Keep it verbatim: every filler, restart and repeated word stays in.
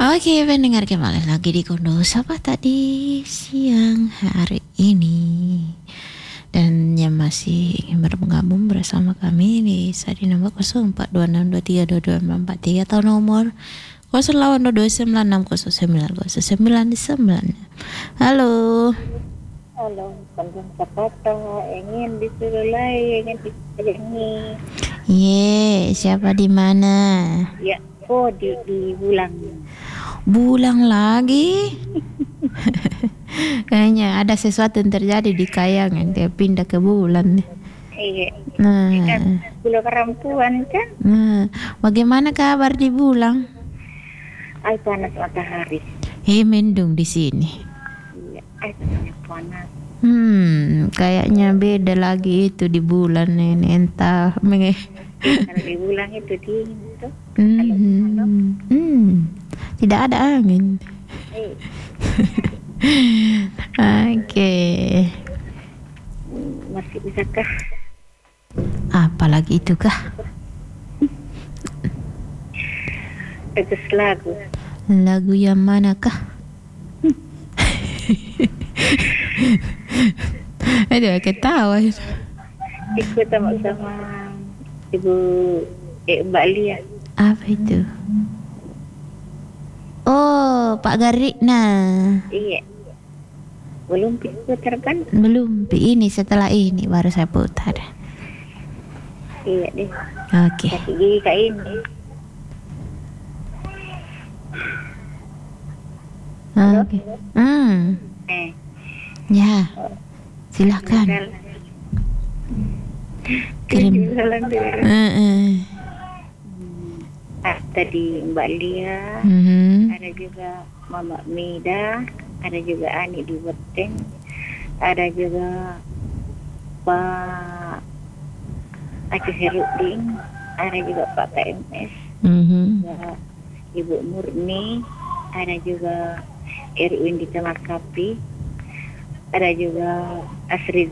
Oke, pendengar kembali lagi di Kondo Sapa tadi siang hari ini. Dan yang masih ingin bergabung bersama kami di Sadi nomor nol empat dua enam dua tiga dua dua empat empat tiga atau nomor nol delapan dua dua sembilan enam nol sembilan nol sembilan sembilan. Halo. Halo, Kondo Sapa ingin disuruh lagi, ingin disayangi. Ye, siapa di mana? Ya, oh di di Bulang. Bulang lagi? Kayaknya ada sesuatu yang terjadi di Kayangan, dia pindah ke Bulan. Iya. Nah, Kan Pulau Karampuan kan? nah, bagaimana kabar di Bulang? Ay panas matahari. Eh, mendung di sini. Iya, ay sangat panas. Hmm, kayaknya beda lagi itu di Bulan ini, entah. menge- Kalau di Bulang itu dingin tuh. Hmm, hmm, tidak ada angin. Eh, Oke. masih bisakah? Apalagi itu kah? Itu lagu. Lagu yang manakah? Aduh, ketawa. Ikut sama-sama Ibu eh, Mbak Lia. Apa itu? Oh, Pak Garikna. Iya. Belum putar kan? Belum, ini setelah ini baru saya putar. Iya deh. Oke. Kasih gigi kak ini. Oke. Hmm, Eh, ya. Silakan. Kirim. jalan dulu. Heeh. Ah, tadi Mbak Lia, Mhm. ada juga Mama Mida, ada juga Ani di Beteng, ada juga Pak Aceh Herudin, ada juga Pak K M S, Mhm. ada Ibu Murni, ada juga Erwin di Tamarkapi, ada juga Asri